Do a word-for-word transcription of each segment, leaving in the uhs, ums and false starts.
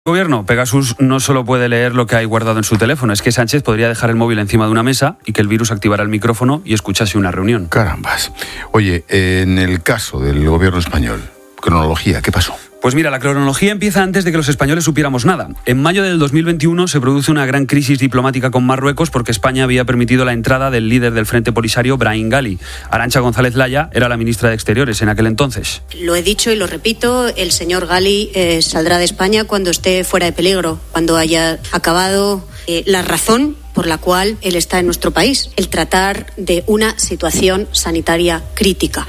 Gobierno, Pegasus no solo puede leer lo que hay guardado en su teléfono, es que Sánchez podría dejar el móvil encima de una mesa y que el virus activara el micrófono y escuchase una reunión. Carambas. Oye, en el caso del gobierno español, cronología, ¿qué pasó? Pues mira, la cronología empieza antes de que los españoles supiéramos nada. En mayo del dos mil veintiuno se produce una gran crisis diplomática con Marruecos porque España había permitido la entrada del líder del Frente Polisario, Brahim Ghali. Arantxa González Laya era la ministra de Exteriores en aquel entonces. Lo he dicho y lo repito, el señor Ghali eh, saldrá de España cuando esté fuera de peligro, cuando haya acabado eh, la razón por la cual él está en nuestro país, el tratar de una situación sanitaria crítica.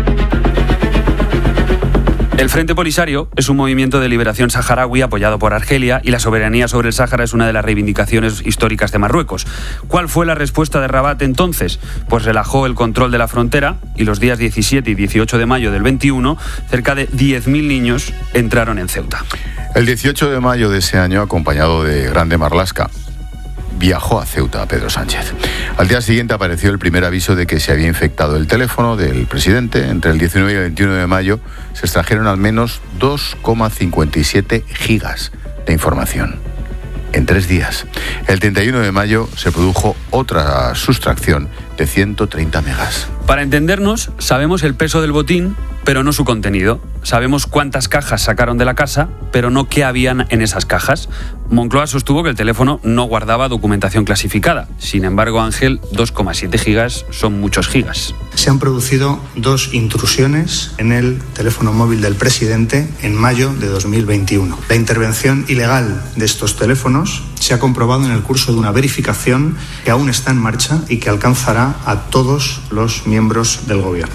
El Frente Polisario es un movimiento de liberación saharaui apoyado por Argelia y la soberanía sobre el Sáhara es una de las reivindicaciones históricas de Marruecos. ¿Cuál fue la respuesta de Rabat entonces? Pues relajó el control de la frontera y los días diecisiete y dieciocho de mayo del veintiuno, cerca de diez mil niños entraron en Ceuta. El dieciocho de mayo de ese año, acompañado de Grande Marlaska, viajó a Ceuta Pedro Sánchez. Al día siguiente apareció el primer aviso de que se había infectado el teléfono del presidente. Entre el diecinueve y el veintiuno de mayo se extrajeron al menos dos coma cincuenta y siete gigas de información. En tres días. El treinta y uno de mayo se produjo otra sustracción de ciento treinta megas. Para entendernos, sabemos el peso del botín, pero no su contenido. Sabemos cuántas cajas sacaron de la casa, pero no qué habían en esas cajas. Moncloa sostuvo que el teléfono no guardaba documentación clasificada. Sin embargo, Ángel, dos coma siete gigas son muchos gigas. Se han producido dos intrusiones en el teléfono móvil del presidente en mayo de dos mil veintiuno. La intervención ilegal de estos teléfonos se ha comprobado en el curso de una verificación que aún está en marcha y que alcanzará a todos los miembros del gobierno.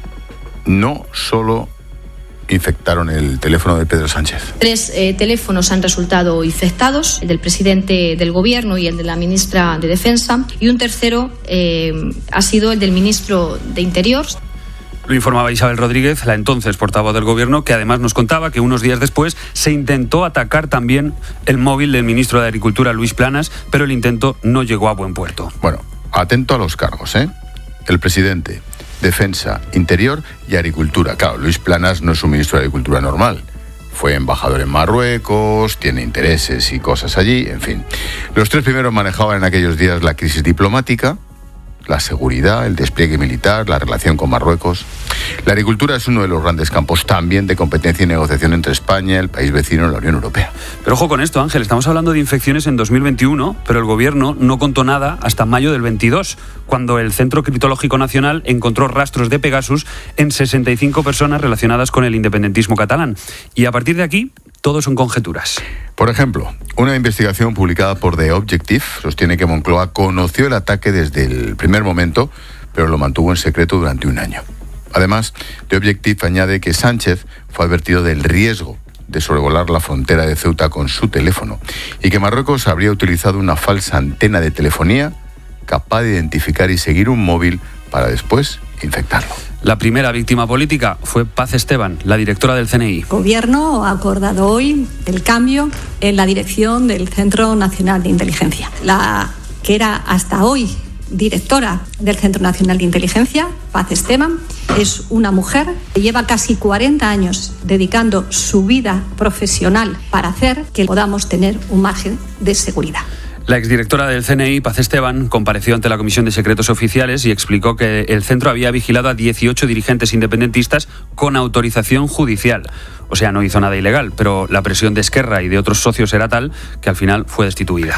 No solo infectaron el teléfono de Pedro Sánchez. Tres eh, teléfonos han resultado infectados, el del presidente del gobierno y el de la ministra de Defensa, y un tercero eh, ha sido el del ministro de Interior. Lo informaba Isabel Rodríguez, la entonces portavoz del gobierno, que además nos contaba que unos días después se intentó atacar también el móvil del ministro de Agricultura, Luis Planas, pero el intento no llegó a buen puerto. Bueno, atento a los cargos, ¿eh? El presidente, Defensa, Interior y Agricultura. Claro, Luis Planas no es un ministro de Agricultura normal. Fue embajador en Marruecos, tiene intereses y cosas allí, en fin. Los tres primeros manejaban en aquellos días la crisis diplomática, la seguridad, el despliegue militar, la relación con Marruecos. La agricultura es uno de los grandes campos también de competencia y negociación entre España, el país vecino y la Unión Europea. Pero ojo con esto, Ángel, estamos hablando de infecciones en dos mil veintiuno, pero el gobierno no contó nada hasta mayo del veintidós, cuando el Centro Criptológico Nacional encontró rastros de Pegasus en sesenta y cinco personas relacionadas con el independentismo catalán. Y a partir de aquí, todo son conjeturas. Por ejemplo, una investigación publicada por The Objective sostiene que Moncloa conoció el ataque desde el primer momento, pero lo mantuvo en secreto durante un año. Además, The Objective añade que Sánchez fue advertido del riesgo de sobrevolar la frontera de Ceuta con su teléfono y que Marruecos habría utilizado una falsa antena de telefonía capaz de identificar y seguir un móvil para después infectarlo. La primera víctima política fue Paz Esteban, la directora del C N I. El Gobierno ha acordado hoy el cambio en la dirección del Centro Nacional de Inteligencia. La que era hasta hoy directora del Centro Nacional de Inteligencia, Paz Esteban, es una mujer que lleva casi cuarenta años dedicando su vida profesional para hacer que podamos tener un margen de seguridad. La exdirectora del C N I, Paz Esteban, compareció ante la Comisión de Secretos Oficiales y explicó que el centro había vigilado a dieciocho dirigentes independentistas con autorización judicial. O sea, no hizo nada ilegal, pero la presión de Esquerra y de otros socios era tal que al final fue destituida.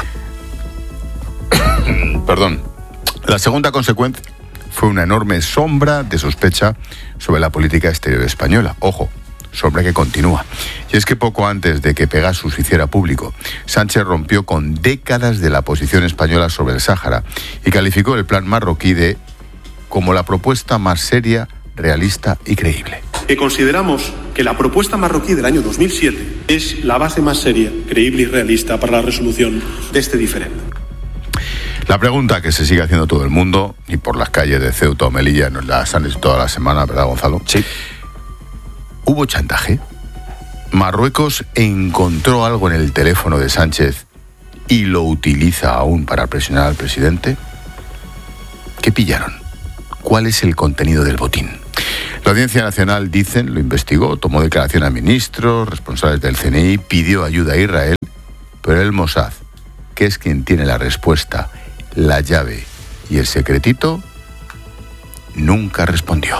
Perdón. La segunda consecuencia fue una enorme sombra de sospecha sobre la política exterior española. Ojo, sombra que continúa. Y es que poco antes de que Pegasus se hiciera público, Sánchez rompió con décadas de la posición española sobre el Sáhara y calificó el plan marroquí de como la propuesta más seria, realista y creíble. Que consideramos que la propuesta marroquí del año dos mil siete es la base más seria, creíble y realista para la resolución de este diferendo. La pregunta que se sigue haciendo todo el mundo, y por las calles de Ceuta o Melilla nos las han hecho toda la semana, ¿verdad, Gonzalo? Sí. ¿Hubo chantaje? ¿Marruecos encontró algo en el teléfono de Sánchez y lo utiliza aún para presionar al presidente? ¿Qué pillaron? ¿Cuál es el contenido del botín? La Audiencia Nacional, dicen, lo investigó, tomó declaración a ministros, responsables del C N I, pidió ayuda a Israel, pero el Mossad, que es quien tiene la respuesta, la llave y el secretito, nunca respondió.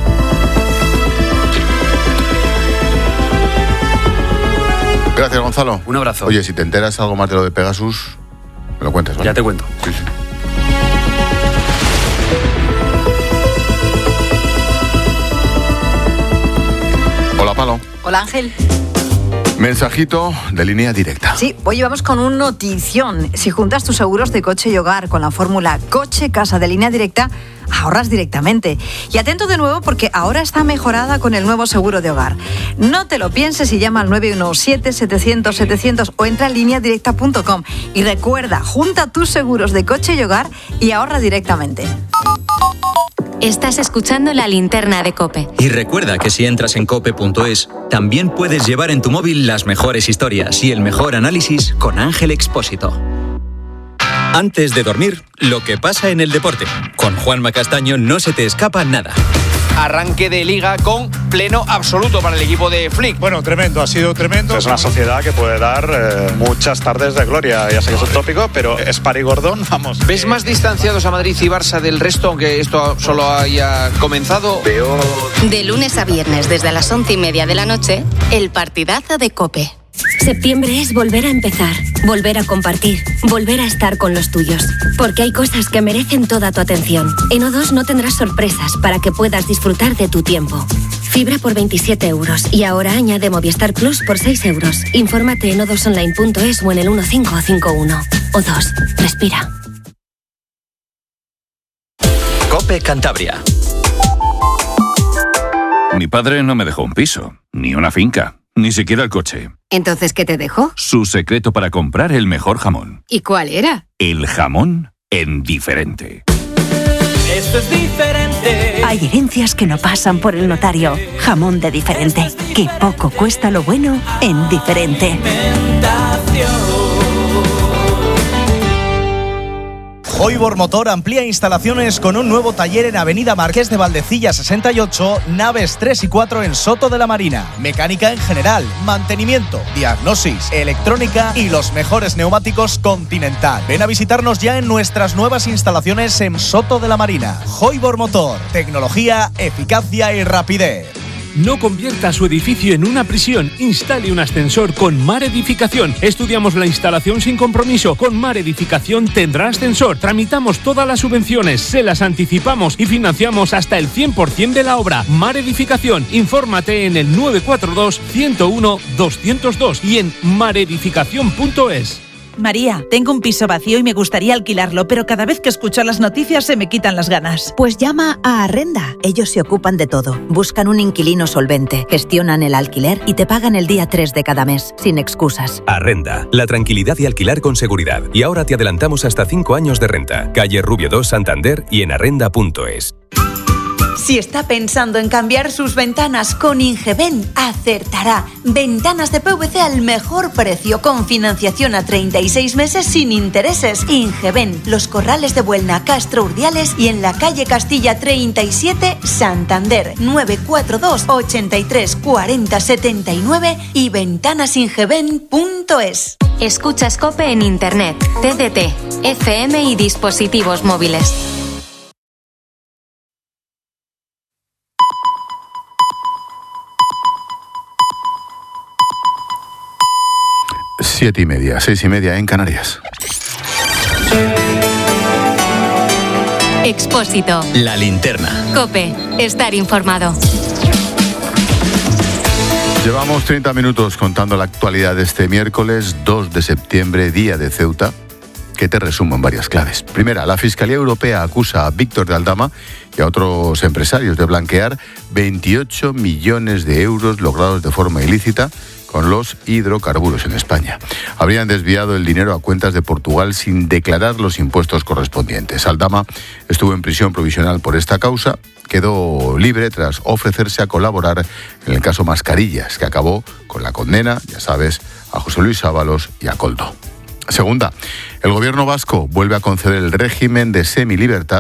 Gracias, Gonzalo. Un abrazo. Oye, si te enteras algo más de lo de Pegasus, me lo cuentas, ¿vale? Ya te cuento. Sí, sí. Hola, Palo. Hola, Ángel. Mensajito de línea directa. Sí, hoy vamos con un notición. Si juntas tus seguros de coche y hogar con la fórmula coche-casa de línea directa, ahorras directamente. Y atento de nuevo porque ahora está mejorada con el nuevo seguro de hogar. No te lo pienses y llama al nueve uno siete, setecientos, setecientos o entra en línea directa punto com. Y recuerda, junta tus seguros de coche y hogar y ahorra directamente. Estás escuchando La Linterna de COPE. Y recuerda que si entras en cope punto es, también puedes llevar en tu móvil las mejores historias y el mejor análisis con Ángel Expósito. Antes de dormir, lo que pasa en el deporte. Con Juanma Castaño no se te escapa nada. Arranque de liga con pleno absoluto para el equipo de Flick. Bueno, tremendo, ha sido tremendo. Es una sociedad que puede dar eh, muchas tardes de gloria. Ya sé que es un tópico, pero es Parigordón, vamos. ¿Ves más distanciados a Madrid y Barça del resto, aunque esto solo haya comenzado? Veo... De lunes a viernes, desde las once y media de la noche, el partidazo de COPE. Septiembre es volver a empezar, volver a compartir, volver a estar con los tuyos. Porque hay cosas que merecen toda tu atención. En O dos no tendrás sorpresas para que puedas disfrutar de tu tiempo. Fibra por veintisiete euros y ahora añade Movistar Plus por seis euros. Infórmate en o dos online punto es o en el uno cinco cinco uno. O dos, respira. COPE Cantabria. Mi padre no me dejó un piso, ni una finca, ni siquiera el coche. ¿Entonces qué te dejó? Su secreto para comprar el mejor jamón. ¿Y cuál era? El jamón en Diferente. Esto es diferente. Hay herencias que no pasan por el notario. Jamón de Diferente. Que poco cuesta lo bueno en Diferente. Hoybor Motor amplía instalaciones con un nuevo taller en Avenida Marqués de Valdecilla sesenta y ocho, naves tres y cuatro en Soto de la Marina. Mecánica en general, mantenimiento, diagnosis, electrónica y los mejores neumáticos Continental. Ven a visitarnos ya en nuestras nuevas instalaciones en Soto de la Marina. Hoybor Motor, tecnología, eficacia y rapidez. No convierta su edificio en una prisión. Instale un ascensor con Mar Edificación. Estudiamos la instalación sin compromiso. Con Mar Edificación tendrá ascensor. Tramitamos todas las subvenciones, se las anticipamos y financiamos hasta el cien por ciento de la obra. Mar Edificación. Infórmate en el nueve cuatro dos, ciento uno, doscientos dos y en maredificación punto es. María, tengo un piso vacío y me gustaría alquilarlo, pero cada vez que escucho las noticias se me quitan las ganas. Pues llama a Arrenda. Ellos se ocupan de todo. Buscan un inquilino solvente, gestionan el alquiler y te pagan el día tres de cada mes, sin excusas. Arrenda, la tranquilidad de alquilar con seguridad. Y ahora te adelantamos hasta cinco años de renta. Calle Rubio dos, Santander y en arrenda punto es. Si está pensando en cambiar sus ventanas con Ingeben, acertará. Ventanas de P V C al mejor precio, con financiación a treinta y seis meses sin intereses. Ingeben, Los Corrales de Buelna, Castro Urdiales y en la calle Castilla treinta y siete, Santander. nueve cuatro dos, ochenta y tres, cuarenta, setenta y nueve y ventanasingeben punto es. Escuchas COPE en Internet, T D T, F M y dispositivos móviles. Siete y media, seis y media en Canarias. Expósito. La Linterna. COPE. Estar informado. Llevamos treinta minutos contando la actualidad de este miércoles dos de septiembre, día de Ceuta, que te resumo en varias claves. Primera, la Fiscalía Europea acusa a Víctor de Aldama y a otros empresarios de blanquear veintiocho millones de euros logrados de forma ilícita con los hidrocarburos en España. Habrían desviado el dinero a cuentas de Portugal sin declarar los impuestos correspondientes. Aldama estuvo en prisión provisional por esta causa, quedó libre tras ofrecerse a colaborar en el caso Mascarillas, que acabó con la condena, ya sabes, a José Luis Ábalos y a Koldo. Segunda, el gobierno vasco vuelve a conceder el régimen de semilibertad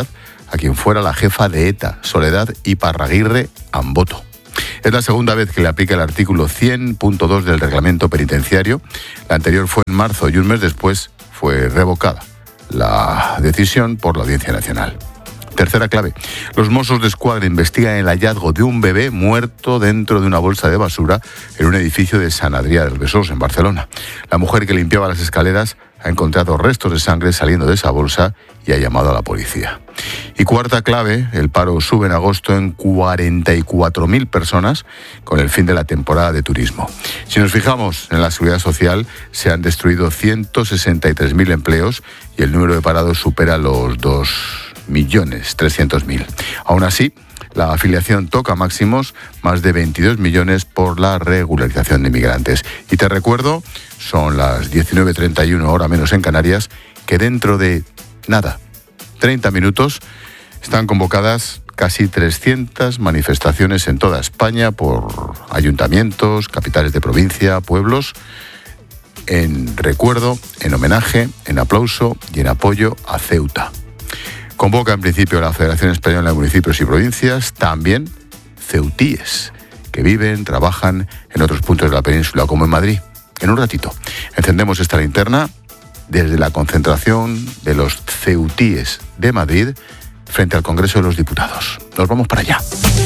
a quien fuera la jefa de ETA, Soledad Iparraguirre Amboto. Es la segunda vez que le aplica el artículo cien punto dos del reglamento penitenciario. La anterior fue en marzo y un mes después fue revocada la decisión por la Audiencia Nacional. Tercera clave. Los Mossos d'Esquadra investigan el hallazgo de un bebé muerto dentro de una bolsa de basura en un edificio de Sant Adrià del Besòs, en Barcelona. La mujer que limpiaba las escaleras ha encontrado restos de sangre saliendo de esa bolsa y ha llamado a la policía. Y cuarta clave, el paro sube en agosto en cuarenta y cuatro mil personas con el fin de la temporada de turismo. Si nos fijamos en la seguridad social, se han destruido ciento sesenta y tres mil empleos y el número de parados supera los dos millones trescientos mil. Aún así, la afiliación toca máximos, más de veintidós millones por la regularización de inmigrantes. Y te recuerdo, son las diecinueve treinta y uno, hora menos en Canarias, que dentro de nada, treinta minutos, están convocadas casi trescientas manifestaciones en toda España por ayuntamientos, capitales de provincia, pueblos, en recuerdo, en homenaje, en aplauso y en apoyo a Ceuta. Convoca en principio la Federación Española de Municipios y Provincias, también ceutíes, que viven, trabajan en otros puntos de la península, como en Madrid. En un ratito encendemos esta linterna desde la concentración de los ceutíes de Madrid frente al Congreso de los Diputados. Nos vamos para allá.